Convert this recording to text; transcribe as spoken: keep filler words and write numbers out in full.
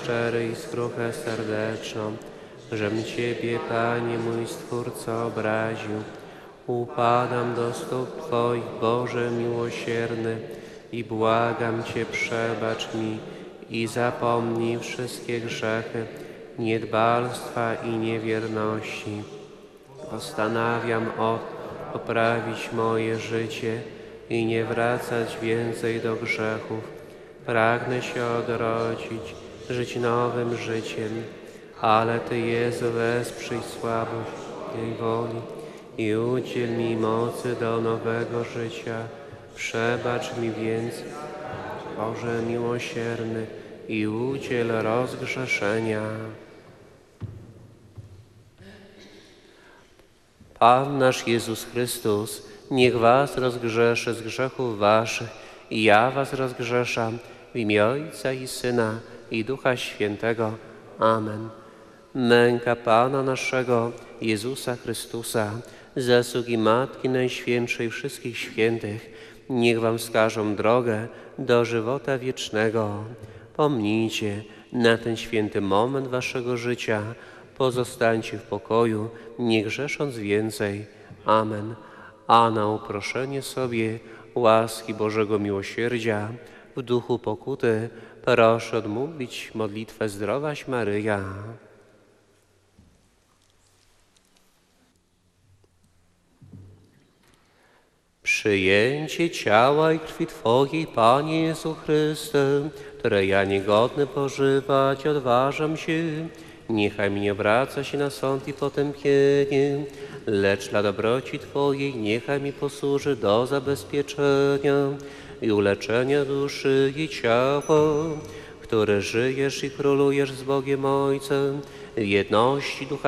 szczery i skruchę serdeczną, żem Ciebie, Panie mój Stwórco, obraził. Upadam do stóp Twoich, Boże miłosierny, i błagam Cię, przebacz mi i zapomnij wszystkie grzechy, niedbalstwa i niewierności. Postanawiam o poprawić moje życie i nie wracać więcej do grzechów. Pragnę się odrodzić, żyć nowym życiem, ale Ty, Jezu, wesprzyj słabość tej woli i udziel mi mocy do nowego życia. Przebacz mi więc, Boże miłosierny, i udziel rozgrzeszenia. Pan nasz Jezus Chrystus, niech was rozgrzeszy z grzechów waszych i ja was rozgrzeszam w imię Ojca i Syna i Ducha Świętego. Amen. Męka Pana naszego, Jezusa Chrystusa, zasługi Matki Najświętszej wszystkich świętych, niech wam wskażą drogę do żywota wiecznego. Pomnijcie na ten święty moment waszego życia, pozostańcie w pokoju, nie grzesząc więcej. Amen. A na uproszenie sobie łaski Bożego miłosierdzia w duchu pokuty proszę odmówić modlitwę Zdrowaś Maryja. Przyjęcie ciała i krwi Twojej, Panie Jezu Chryste, które ja niegodny pożywać odważam się, niechaj mi nie obraca się na sąd i potępienie, lecz dla dobroci Twojej niechaj mi posłuży do zabezpieczenia i uleczenia duszy i ciała, które żyjesz i królujesz z Bogiem Ojcem w jedności Ducha